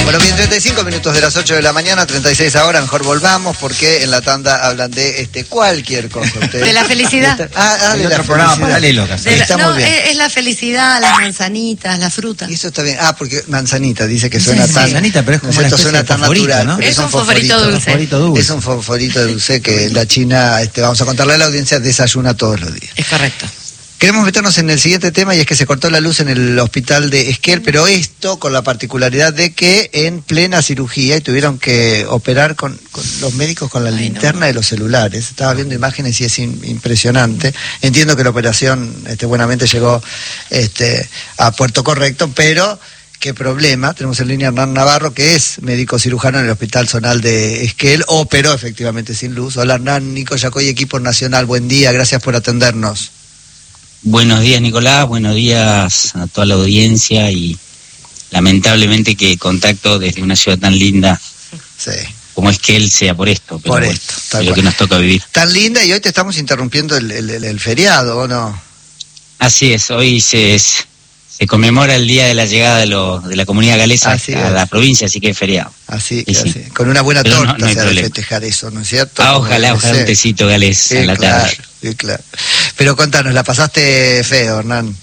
Bueno, bien, 35 minutos de las 8 de la mañana, 36 ahora, mejor volvamos, porque en la tanda hablan de cualquier cosa. Ustedes. De la felicidad. De otro programa paralelo. Está muy bien. Es la felicidad, las manzanitas, la fruta. Y eso está bien. Porque manzanita, dice que suena tan... Manzanita, pero es como esto suena tan natural, ¿no? Es un fosforito dulce. Es un fosforito dulce que la China, vamos a contarle a la audiencia, desayuna todos los días. Es correcto. Queremos meternos en el siguiente tema, y es que se cortó la luz en el hospital de Esquel, pero esto con la particularidad de que en plena cirugía y tuvieron que operar con los médicos con la linterna de los celulares. Estaba viendo imágenes y es impresionante. Entiendo que la operación buenamente llegó a puerto correcto, pero qué problema. Tenemos en línea a Hernán Navarro, que es médico cirujano en el Hospital Zonal de Esquel, operó efectivamente sin luz. Hola Hernán, Nico Yacoy, equipo nacional, buen día, gracias por atendernos. Buenos días, Nicolás, buenos días a toda la audiencia, y lamentablemente que contacto desde una ciudad tan linda como Esquel sea por esto, pero es lo que nos toca vivir. Tan linda, y hoy te estamos interrumpiendo el feriado, ¿o no? Así es, hoy se conmemora el día de la llegada de la comunidad galesa a la provincia, así que es feriado. Así. Con una buena pero torta no se ha de festejar eso, ¿no es cierto? Ojalá un tecito galés en la tarde. Sí, claro. Pero contanos, ¿la pasaste feo, Hernán?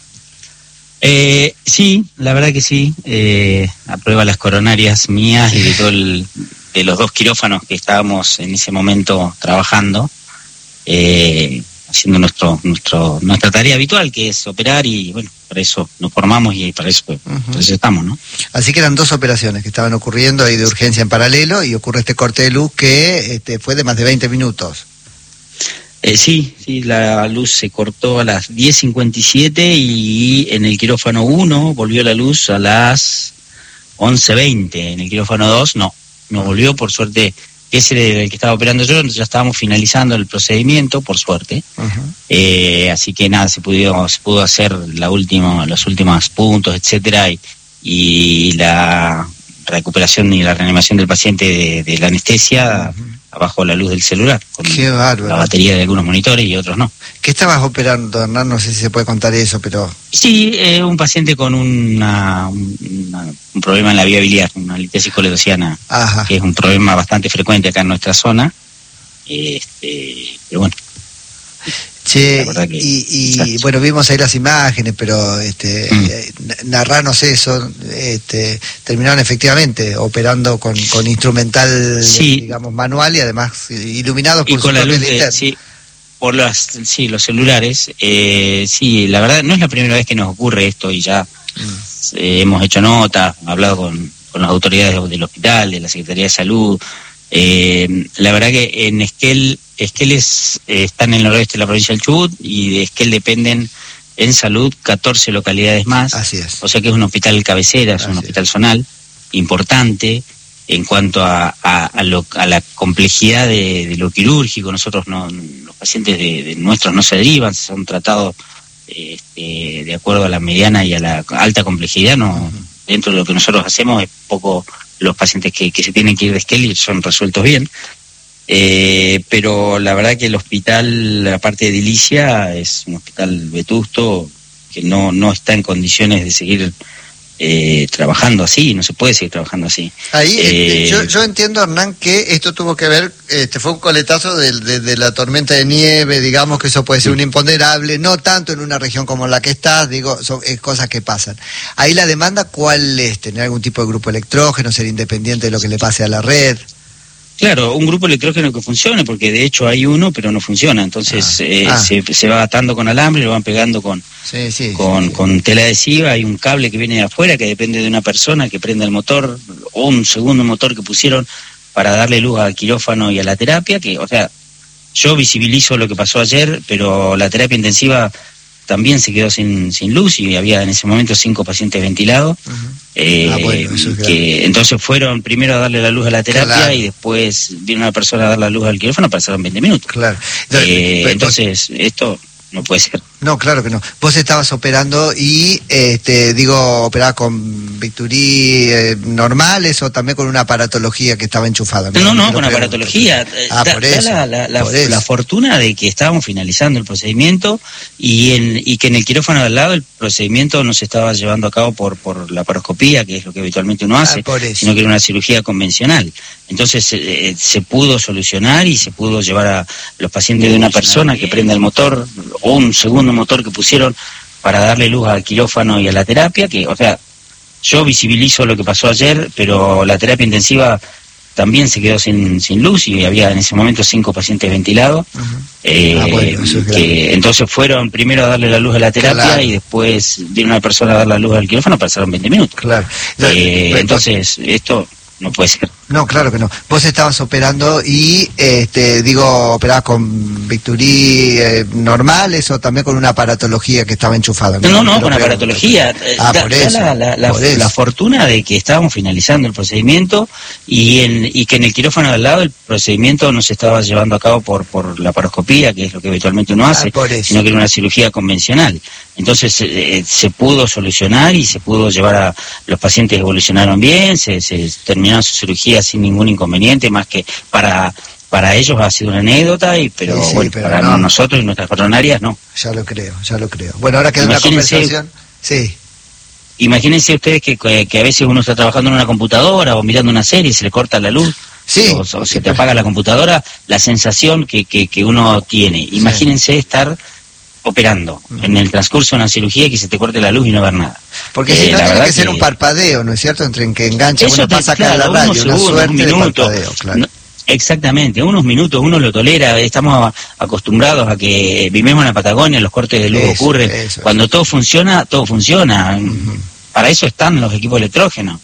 Sí, la verdad que sí. Aprueba las coronarias mías y de los 2 quirófanos que estábamos en ese momento trabajando, haciendo nuestra tarea habitual, que es operar, y bueno, para eso nos formamos y para eso estamos, ¿no? Así que eran 2 operaciones que estaban ocurriendo ahí de urgencia en paralelo, y ocurre este corte de luz que fue de más de 20 minutos. Sí, la luz se cortó a las 10:57 y en el quirófano 1 volvió la luz a las 11:20. En el quirófano 2 no volvió, por suerte. Ese era el que estaba operando yo, ya estábamos finalizando el procedimiento, por suerte. Así que nada, se pudo hacer los últimos puntos, etcétera, y la recuperación y la reanimación del paciente de la anestesia bajo la luz del celular, con la batería de algunos monitores y otros no. ¿Qué estabas operando, Hernán? No sé si se puede contar eso, pero... Sí, un paciente con un problema en la vía biliar, una litiasis coledociana, que es un problema bastante frecuente acá en nuestra zona. Pero bueno. Che, bueno, vimos ahí las imágenes, pero narranos eso. Terminaron efectivamente operando con instrumental, digamos, manual, y además iluminados por su propia linterna. Por los celulares. La verdad no es la primera vez que nos ocurre esto, y ya hemos hecho notas, hablado con las autoridades del hospital, de la Secretaría de Salud. La verdad que en Esquel está en el noroeste de la provincia del Chubut, y de Esquel dependen en salud 14 localidades más. Así es. O sea que es un hospital cabecera, es un hospital zonal importante en cuanto a la complejidad de lo quirúrgico. Nosotros los pacientes de nuestros no se derivan, son tratados de acuerdo a la mediana y a la alta complejidad. Dentro de lo que nosotros hacemos es poco los pacientes que se tienen que ir de Esquel y son resueltos bien. Pero la verdad que el hospital, aparte de edilicia, es un hospital vetusto que no está en condiciones de seguir trabajando así, no se puede seguir trabajando así. Ahí yo entiendo, Hernán, que esto tuvo que ver, fue un coletazo de la tormenta de nieve, digamos que eso puede ser un imponderable, no tanto en una región como la que estás, digo, son cosas que pasan. Ahí la demanda, ¿cuál es? ¿Tener algún tipo de grupo electrógeno, ser independiente de lo que le pase a la red? Claro, un grupo electrógeno que funcione, porque de hecho hay uno, pero no funciona. Entonces se va atando con alambre, lo van pegando con tela adhesiva. Hay un cable que viene de afuera que depende de una persona que prenda el motor, o un segundo motor que pusieron para darle luz al quirófano y a la terapia. O sea, yo visibilizo lo que pasó ayer, pero la terapia intensiva también se quedó sin luz, y había en ese momento 5 pacientes ventilados. Entonces fueron primero a darle la luz a la terapia, y después vino una persona a dar la luz al quirófano, pasaron 20 minutos. Claro. Entonces esto no puede ser. No, claro que no. Vos estabas operando y, operabas con bisturí normales o también con una aparatología que estaba enchufada. No, con aparatología. Por eso. La fortuna de que estábamos finalizando el procedimiento y que en el quirófano de al lado el procedimiento no se estaba llevando a cabo por la laparoscopía, que es lo que habitualmente uno hace, sino que era una cirugía convencional. Entonces se pudo solucionar y se pudo llevar a los pacientes de una persona que prenda el motor o un segundo motor que pusieron para darle luz al quirófano y a la terapia, que, o sea, yo visibilizo lo que pasó ayer, pero la terapia intensiva también se quedó sin luz y había en ese momento 5 pacientes ventilados. Entonces fueron primero a darle la luz a la terapia y después vino una persona a dar la luz al quirófano, pasaron 20 minutos. Claro. Entonces, esto no puede ser. No, claro que no. Vos estabas operando y, operabas con bisturí normales o también con una aparatología que estaba enchufada. No, con aparatología. La fortuna de que estábamos finalizando el procedimiento y que en el quirófano de al lado el procedimiento no se estaba llevando a cabo por la laparoscopía, que es lo que habitualmente uno hace, sino que era una cirugía convencional. Entonces se pudo solucionar y se pudo llevar a los pacientes, evolucionaron bien, se terminaron su cirugía sin ningún inconveniente, más que para ellos ha sido una anécdota, pero para nosotros y nuestras coronarias no. Ya lo creo. Bueno, ahora queda una conversación. Sí. Imagínense ustedes que a veces uno está trabajando en una computadora o mirando una serie y se le corta la luz. Sí. O se te apaga la computadora, la sensación que uno tiene. Imagínense estar operando en el transcurso de una cirugía y que se te corte la luz y no ver nada. Porque si no tiene que ser un parpadeo, ¿no es cierto? Entre en que engancha, uno pasa acá en la radio, una suerte de parpadeo, claro. No, exactamente, unos minutos uno lo tolera, estamos acostumbrados a que vivimos en la Patagonia, los cortes de luz ocurren. Cuando todo funciona, todo funciona. Para eso están los equipos electrógenos.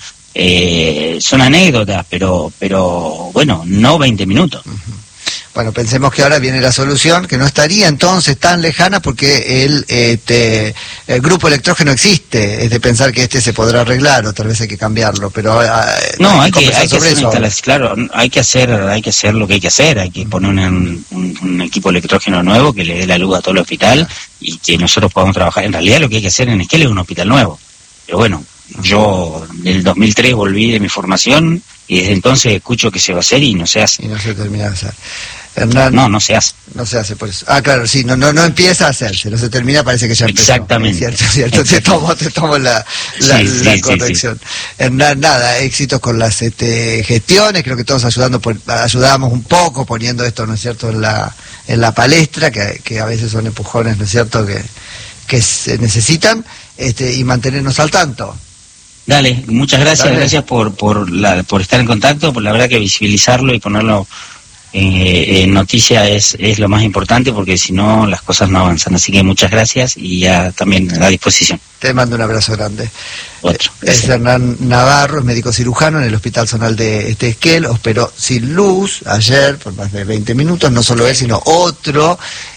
Son anécdotas, pero bueno, no 20 minutos. Bueno, pensemos que ahora viene la solución, que no estaría entonces tan lejana porque el grupo electrógeno existe, es de pensar que se podrá arreglar o tal vez hay que cambiarlo, pero hay que hacer claro, hay que hacer lo que hay que hacer, hay que poner un equipo electrógeno nuevo que le dé la luz a todo el hospital y que nosotros podamos trabajar. En realidad lo que hay que hacer en Esquel es un hospital nuevo, pero bueno, yo en el 2003 volví de mi formación y desde entonces escucho que se va a hacer y no se hace. Y no se termina de hacer. Hernán, no se hace. No se hace por eso. Ah, claro, sí, no empieza a hacerse, no se termina, parece que ya empezó. Exactamente. Cierto. Te tomo la corrección. Sí. Hernán, nada, éxitos con las gestiones, creo que todos ayudamos un poco poniendo esto, ¿no es cierto?, en la palestra, que a veces son empujones, ¿no es cierto?, que se necesitan, y mantenernos al tanto. Dale, muchas gracias, gracias por estar en contacto, por la verdad que visibilizarlo y ponerlo en noticia es lo más importante, porque si no las cosas no avanzan. Así que muchas gracias y ya también a la disposición. Te mando un abrazo grande. Otro. Es Hernán Navarro, es médico cirujano en el Hospital Zonal de Esquel, operó sin luz ayer por más de 20 minutos, no solo él, sino otro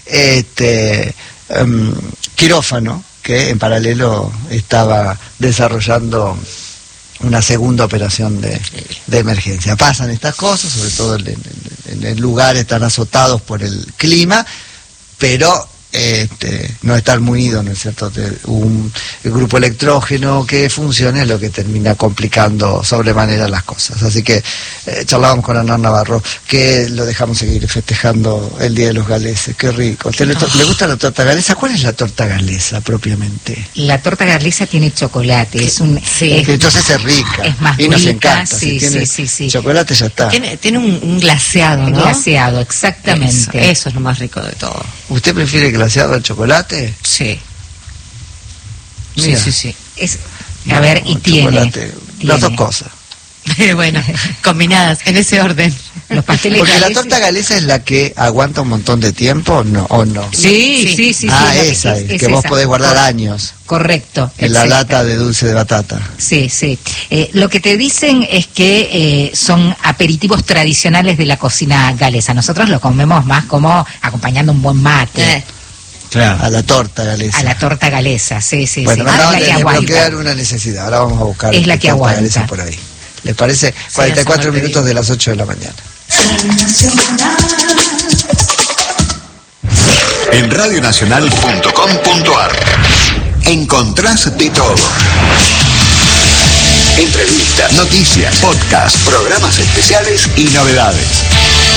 quirófano que en paralelo estaba desarrollando una segunda operación de emergencia. Pasan estas cosas, sobre todo en lugares tan azotados por el clima, pero no estar munido, ¿no es cierto?, el grupo electrógeno que funcione es lo que termina complicando sobremanera las cosas. Así que charlábamos con Hernán Navarro, que lo dejamos seguir festejando el Día de los Galeses. Qué rico. ¿Le gusta la torta galesa? ¿Cuál es la torta galesa propiamente? La torta galesa tiene chocolate, entonces es rica. Es más y nos rica, encanta. Sí. Chocolate ya está. Tiene un glaseado, ¿no? Glaseado, exactamente. Eso es lo más rico de todo. ¿Usted prefiere glaseado al chocolate? Sí. Mira. Sí. A ver, y tiene las dos cosas. Bueno, combinadas, en ese orden. Los pasteles Porque galeses. la torta galesa es la que aguanta un montón de tiempo, ¿o no? Sí. Ah, esa es, que vos podés guardar años. Correcto. En la lata de dulce de batata. Sí. Lo que te dicen es que son aperitivos tradicionales de la cocina galesa. Nosotros lo comemos más como acompañando un buen mate. Claro. A la torta galesa. A la torta galesa, sí. Bueno, es la que aguanta. Bloquear una necesidad. Ahora vamos a buscar es la que torta aguanta. galesa por ahí. ¿Les parece? 44 minutos de las 8 de la mañana. En radionacional.com.ar encontrás de todo. Entrevistas, noticias, podcasts, programas especiales y novedades.